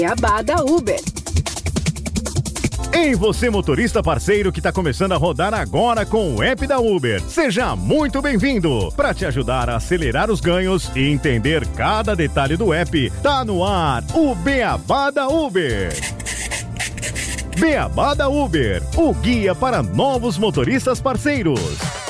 Beabá da Uber. Ei, você motorista parceiro que está começando a rodar agora com o app da Uber. Seja muito bem-vindo! Para te ajudar a acelerar os ganhos e entender cada detalhe do app, tá no ar o Beabá da Uber. Beabá da Uber, o guia para novos motoristas parceiros.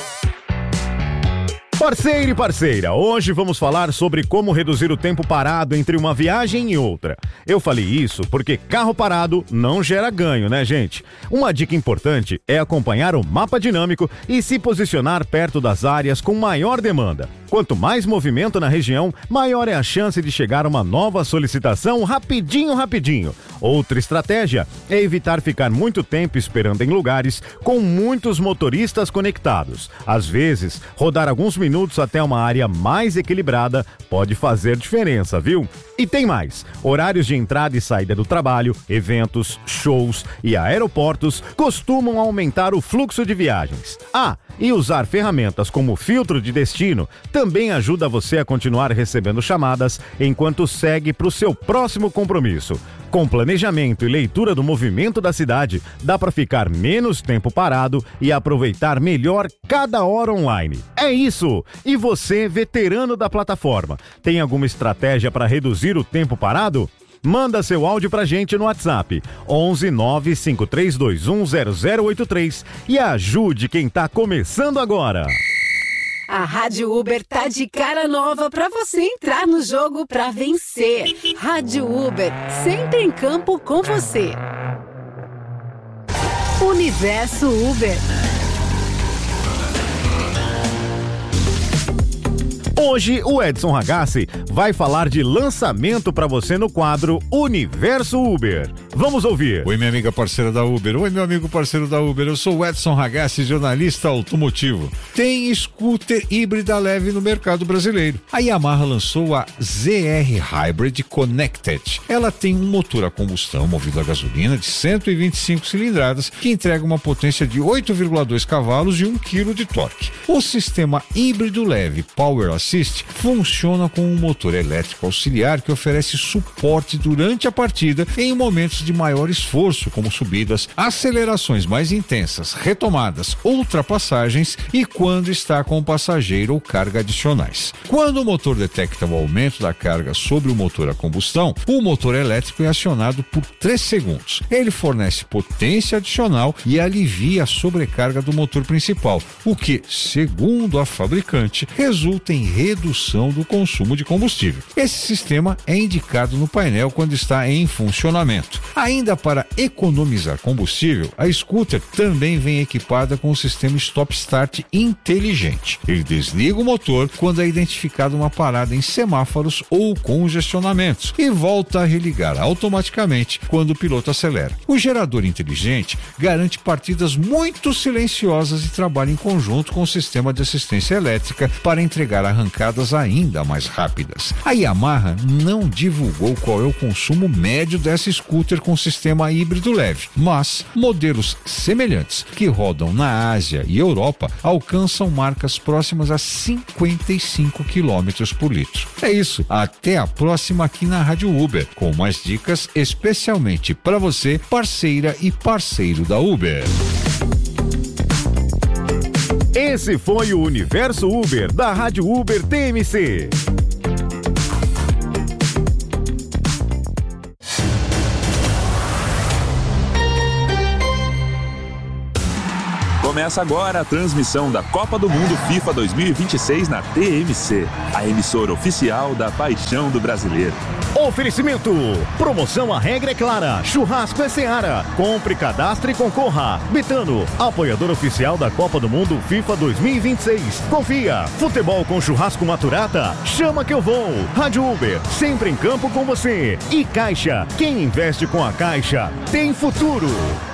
Parceiro e parceira, hoje vamos falar sobre como reduzir o tempo parado entre uma viagem e outra. Eu falei isso porque carro parado não gera ganho, né, gente? Uma dica importante é acompanhar o mapa dinâmico e se posicionar perto das áreas com maior demanda. Quanto mais movimento na região, maior é a chance de chegar uma nova solicitação rapidinho. Outra estratégia é evitar ficar muito tempo esperando em lugares com muitos motoristas conectados. Às vezes, rodar alguns minutos até uma área mais equilibrada pode fazer diferença, viu? E tem mais, horários de entrada e saída do trabalho, eventos, shows e aeroportos costumam aumentar o fluxo de viagens. E usar ferramentas como filtro de destino também ajuda você a continuar recebendo chamadas enquanto segue para o seu próximo compromisso. Com planejamento e leitura do movimento da cidade, dá para ficar menos tempo parado e aproveitar melhor cada hora online. É isso! E você, veterano da plataforma, tem alguma estratégia para reduzir o tempo parado? Manda seu áudio pra gente no WhatsApp 11 95321 0083 e ajude quem tá começando agora. A Rádio Uber tá de cara nova pra você entrar no jogo pra vencer. Rádio Uber, sempre em campo com você. Universo Uber. Hoje, o Edson Ragazzi vai falar de lançamento para você no quadro Universo Uber. Vamos ouvir. Oi, minha amiga parceira da Uber. Oi, meu amigo parceiro da Uber. Eu sou o Edson Ragazzi, jornalista automotivo. Tem scooter híbrida leve no mercado brasileiro. A Yamaha lançou a ZR Hybrid Connected. Ela tem um motor a combustão movido a gasolina de 125 cilindradas que entrega uma potência de 8,2 cavalos e 1 kg de torque. O sistema híbrido leve Power Assist funciona com um motor elétrico auxiliar que oferece suporte durante a partida em momentos de maior esforço, como subidas, acelerações mais intensas, retomadas, ultrapassagens e quando está com passageiro ou carga adicionais. Quando o motor detecta o aumento da carga sobre o motor a combustão, o motor elétrico é acionado por 3 segundos. Ele fornece potência adicional e alivia a sobrecarga do motor principal, o que, segundo a fabricante, resulta em redução do consumo de combustível. Esse sistema é indicado no painel quando está em funcionamento. Ainda para economizar combustível, a scooter também vem equipada com o sistema Stop Start inteligente. Ele desliga o motor quando é identificada uma parada em semáforos ou congestionamentos e volta a religar automaticamente quando o piloto acelera. O gerador inteligente garante partidas muito silenciosas e trabalha em conjunto com o sistema de assistência elétrica para entregar arrancadas ainda mais rápidas. A Yamaha não divulgou qual é o consumo médio dessa scooter com sistema híbrido leve, mas modelos semelhantes que rodam na Ásia e Europa alcançam marcas próximas a 55 km por litro. É isso, até a próxima aqui na Rádio Uber, com mais dicas especialmente para você, parceira e parceiro da Uber. Esse foi o Universo Uber da Rádio Uber TMC. Começa agora a transmissão da Copa do Mundo FIFA 2026 na TMC, a emissora oficial da paixão do brasileiro. Oferecimento. Promoção A Regra é Clara. Churrasco é Seara. Compre, cadastre e concorra. Betano, apoiador oficial da Copa do Mundo FIFA 2026. Confia. Futebol com churrasco Maturata? Chama que eu vou. Rádio Uber, sempre em campo com você. E Caixa. Quem investe com a Caixa tem futuro.